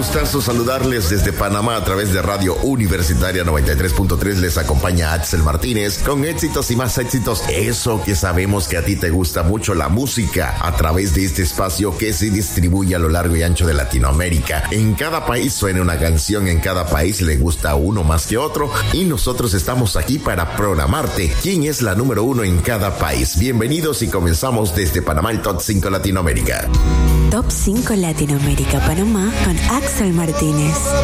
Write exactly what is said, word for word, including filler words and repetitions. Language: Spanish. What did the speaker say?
gustazo saludarles desde Panamá a través de Radio Universitaria noventa y tres punto tres. Les acompaña Axel Martínez con éxitos y más éxitos. Eso que sabemos que a ti te gusta mucho, la música, a través de este espacio que se distribuye a lo largo y ancho de Latinoamérica. En cada país suena una canción, en cada país le gusta a uno más que otro y nosotros estamos aquí para programarte quién es la número uno en cada país. Bienvenidos y comenzamos desde Panamá el Top cinco Latinoamérica. Top cinco Latinoamérica, Panamá con Axel Martínez.